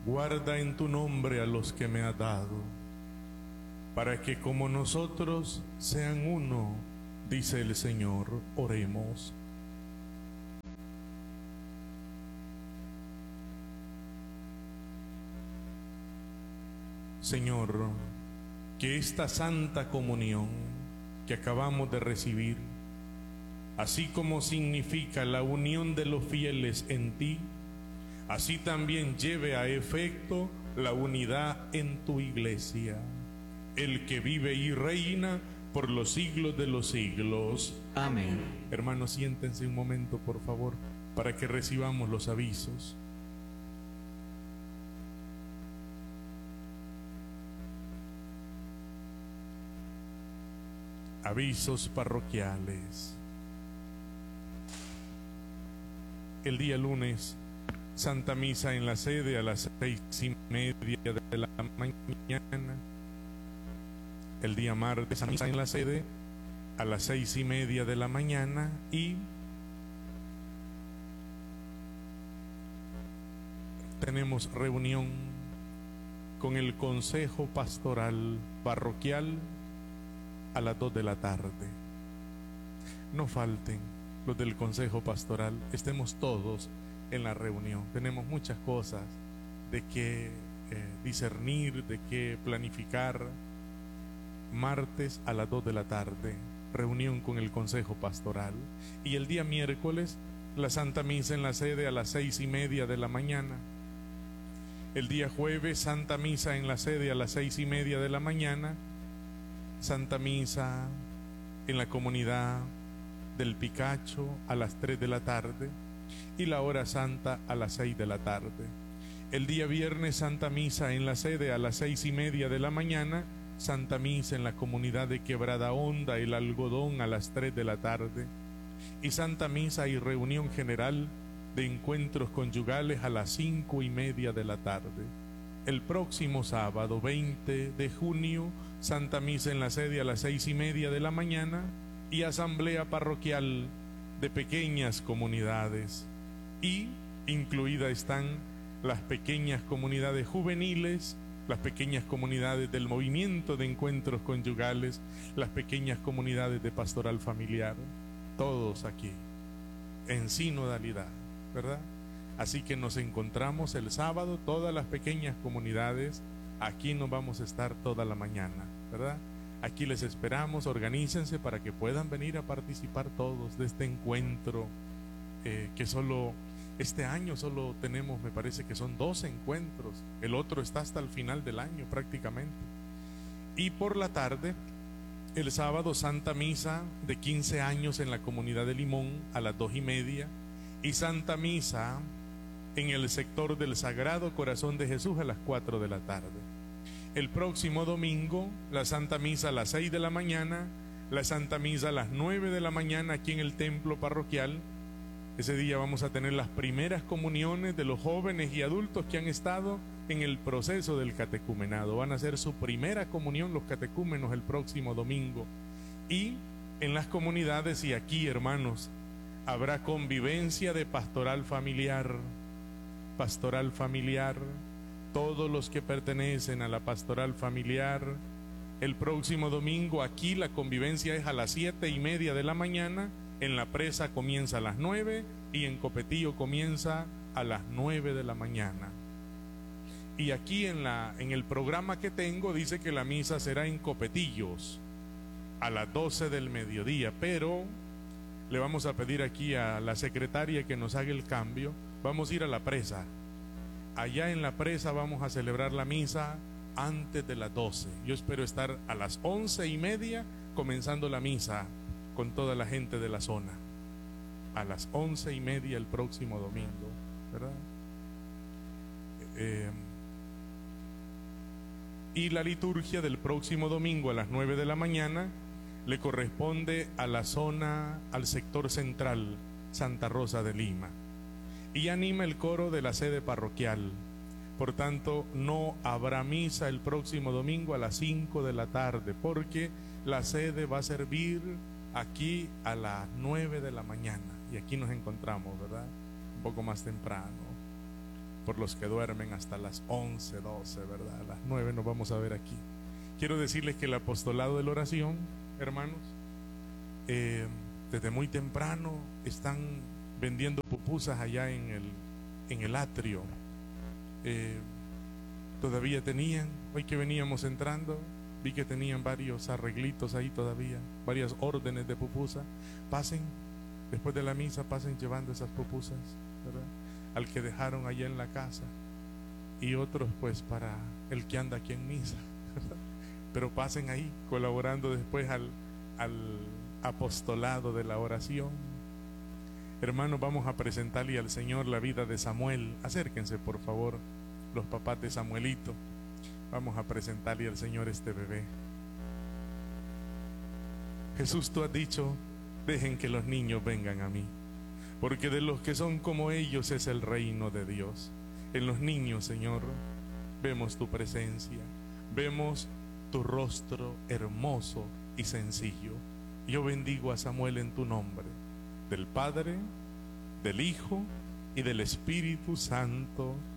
Guarda en tu nombre a los que me has dado, para que como nosotros sean uno, dice el Señor. Oremos. Señor, que esta santa comunión que acabamos de recibir, así como significa la unión de los fieles en ti, así también lleve a efecto la unidad en tu iglesia, el que vive y reina por los siglos de los siglos. Amén. Hermanos, siéntense un momento, por favor, para que recibamos los avisos. Avisos parroquiales. El día lunes, Santa Misa en la sede a las 6:30 de la mañana. El día martes, Santa Misa en la sede a las 6:30 de la mañana. Y tenemos reunión con el Consejo Pastoral Parroquial a las 2 de la tarde. No falten los del Consejo Pastoral, estemos todos en la reunión. Tenemos muchas cosas de qué discernir, de qué planificar. Martes a las 2 de la tarde, reunión con el Consejo Pastoral. Y el día miércoles, la Santa Misa en la sede a las 6:30 de la mañana. El día jueves, Santa Misa en la sede a las 6:30 de la mañana. Santa Misa en la comunidad del Picacho a las 3 de la tarde y la hora santa a las 6 de la tarde. El día viernes, Santa Misa en la sede a las 6:30 de la mañana, Santa Misa en la comunidad de Quebrada Honda, el Algodón, a las 3 de la tarde, y Santa Misa y reunión general de encuentros conyugales a las 5:30 de la tarde. El próximo sábado 20 de junio, Santa Misa en la sede a las 6:30 de la mañana y asamblea parroquial de pequeñas comunidades. Y incluidas están las pequeñas comunidades juveniles, las pequeñas comunidades del movimiento de encuentros conyugales, las pequeñas comunidades de pastoral familiar, todos aquí, en sinodalidad, ¿verdad? Así que nos encontramos el sábado, todas las pequeñas comunidades, aquí nos vamos a estar toda la mañana, ¿verdad? Aquí les esperamos, organícense para que puedan venir a participar todos de este encuentro, que solo, este año solo tenemos, me parece que son 2 encuentros, el otro está hasta el final del año prácticamente. Y por la tarde, el sábado, Santa Misa de 15 años en la comunidad de Limón a las 2:30 y Santa Misa en el sector del Sagrado Corazón de Jesús a las 4 de la tarde. El próximo domingo, la Santa Misa a las 6 de la mañana, la Santa Misa a las 9 de la mañana aquí en el templo parroquial. Ese día vamos a tener las primeras comuniones de los jóvenes y adultos que han estado en el proceso del catecumenado. Van a hacer su primera comunión los catecúmenos el próximo domingo. Y en las comunidades y aquí, hermanos, habrá convivencia de pastoral familiar. Pastoral familiar, todos los que pertenecen a la pastoral familiar. El próximo domingo aquí la convivencia es a las 7:30 de la mañana, en La Presa comienza a las 9 y en Copetillo comienza a las 9 de la mañana. Y aquí en el programa que tengo dice que la misa será en Copetillos a las 12 del mediodía, pero le vamos a pedir aquí a la secretaria que nos haga el cambio. Vamos a ir a La Presa. Allá en La Presa vamos a celebrar la misa antes de las 12. Yo espero estar a las 11:30 comenzando la misa con toda la gente de la zona. A las 11:30 el próximo domingo, ¿verdad? Y la liturgia del próximo domingo a las 9 de la mañana le corresponde a la zona, al sector central, Santa Rosa de Lima. Y anima el coro de la sede parroquial. Por tanto, no habrá misa el próximo domingo a las 5 de la tarde, porque la sede va a servir aquí a las 9 de la mañana. Y aquí nos encontramos, ¿verdad? Un poco más temprano. por los que duermen hasta las 11, 12, ¿verdad? A las 9 nos vamos a ver aquí. Quiero decirles que el apostolado de la oración, hermanos, desde muy temprano están vendiendo pupusas allá en el atrio. Todavía tenían, hoy que veníamos entrando, vi que tenían varios arreglitos ahí todavía, varias órdenes de pupusa. Pasen, después de la misa, pasen llevando esas pupusas, ¿verdad?, al que dejaron allá en la casa, y otros pues para el que anda aquí en misa, ¿verdad? Pero pasen ahí colaborando después al apostolado de la oración. Hermanos, vamos a presentarle al Señor la vida de Samuel. Acérquense por favor los papás de Samuelito. Vamos a presentarle al Señor este bebé. Jesús, tú has dicho: dejen que los niños vengan a mí, porque de los que son como ellos es el reino de Dios. En los niños, Señor, vemos tu presencia, vemos tu rostro hermoso y sencillo. Yo bendigo a Samuel en tu nombre, del Padre, del Hijo y del Espíritu Santo.